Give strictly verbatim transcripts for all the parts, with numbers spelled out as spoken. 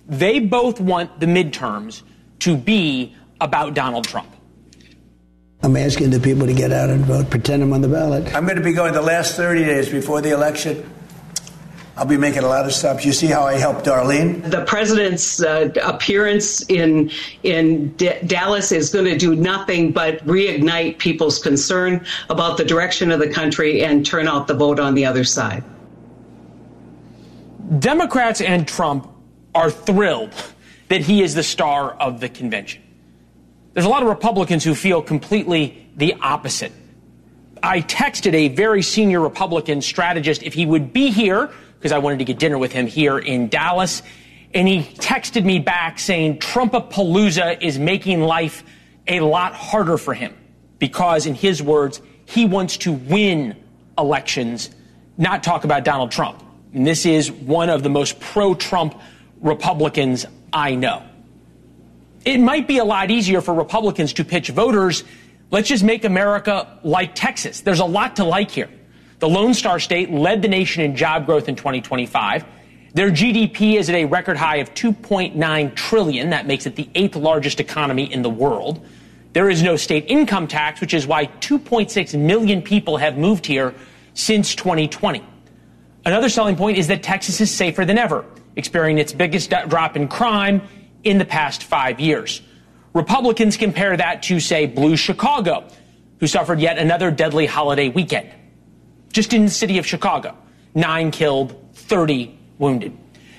They both want the midterms to be about Donald Trump. I'm asking the people to get out and vote, pretend I'm on the ballot. I'm going to be going the last thirty days before the election. I'll be making a lot of stops. You see how I helped Darlene? The president's uh, appearance in in D- Dallas is going to do nothing but reignite people's concern about the direction of the country and turn out the vote on the other side. Democrats and Trump are thrilled that he is the star of the convention. There's a lot of Republicans who feel completely the opposite. I texted a very senior Republican strategist if he would be here, because I wanted to get dinner with him here in Dallas, and he texted me back saying Trumpapalooza is making life a lot harder for him because, in his words, he wants to win elections, not talk about Donald Trump. And this is one of the most pro-Trump Republicans I know. It might be a lot easier for Republicans to pitch voters, let's just make America like Texas. There's a lot to like here. The Lone Star State led the nation in job growth in twenty twenty-five. Their G D P is at a record high of two point nine trillion dollars. That makes it the eighth largest economy in the world. There is no state income tax, which is why two point six million people have moved here since twenty twenty. Another selling point is that Texas is safer than ever, experiencing its biggest drop in crime in the past five years. Republicans compare that to, say, blue Chicago, who suffered yet another deadly holiday weekend. Just in the city of Chicago, nine killed, thirty wounded.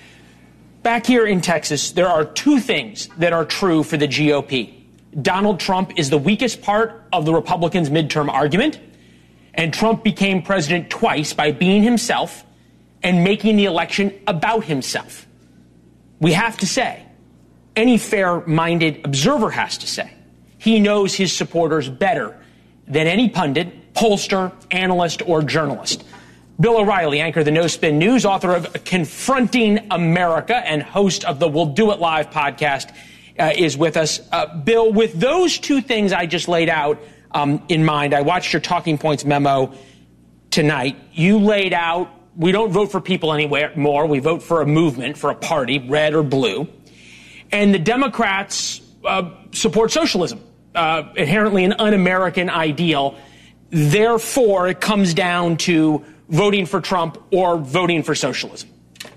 Back here in Texas, there are two things that are true for the G O P. Donald Trump is the weakest part of the Republicans' midterm argument, and Trump became president twice by being himself and making the election about himself. We have to say, any fair-minded observer has to say, he knows his supporters better than any pundit, pollster, analyst, or journalist. Bill O'Reilly, anchor of the No Spin News, author of Confronting America, and host of the We'll Do It Live podcast, uh, is with us. Uh, Bill, with those two things I just laid out um, in mind, I watched your Talking Points memo tonight. You laid out, we don't vote for people anywhere more. We vote for a movement, for a party, red or blue. And the Democrats uh, support socialism, uh, inherently an un-American ideal. Therefore, it comes down to voting for Trump or voting for socialism.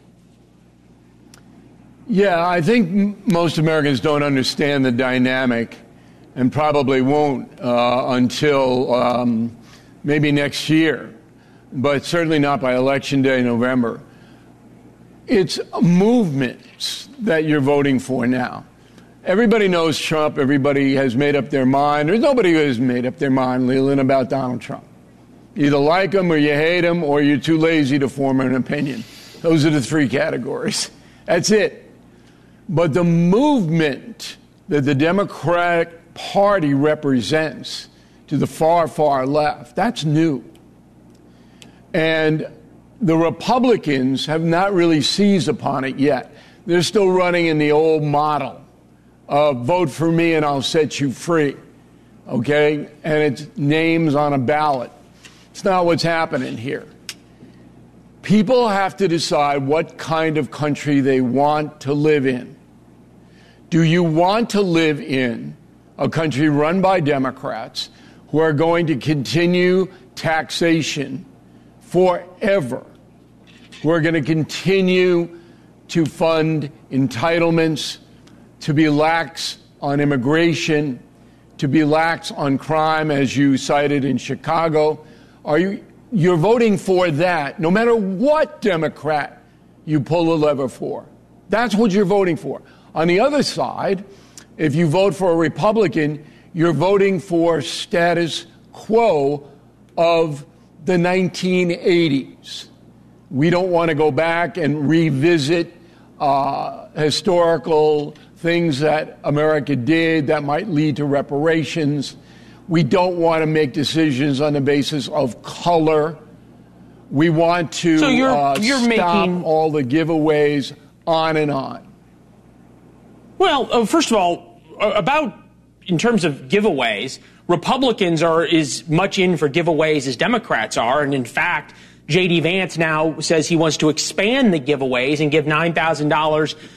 Yeah, I think m- most Americans don't understand the dynamic and probably won't uh, until um, maybe next year, but certainly not by Election Day, November. It's movements that you're voting for now. Everybody knows Trump. Everybody has made up their mind. There's nobody who has made up their mind, Leland, about Donald Trump. You either like him or you hate him or you're too lazy to form an opinion. Those are the three categories. That's it. But the movement that the Democratic Party represents to the far, far left, that's new. And the Republicans have not really seized upon it yet. They're still running in the old model of vote for me and I'll set you free, okay? And it's names on a ballot. It's not what's happening here. People have to decide what kind of country they want to live in. Do you want to live in a country run by Democrats who are going to continue taxation forever, who are going to continue to fund entitlements, to be lax on immigration, to be lax on crime, as you cited in Chicago? Are you, you're voting for that, no matter what Democrat you pull the lever for. That's what you're voting for. On the other side, if you vote for a Republican, you're voting for status quo of the nineteen eighties. We don't want to go back and revisit uh, historical things that America did that might lead to reparations. We don't want to make decisions on the basis of color. We want to so you're, uh, you're stop making... all the giveaways, on and on. Well, uh, first of all, uh, about in terms of giveaways, Republicans are as much in for giveaways as Democrats are. And in fact, J D Vance now says he wants to expand the giveaways and give nine thousand dollars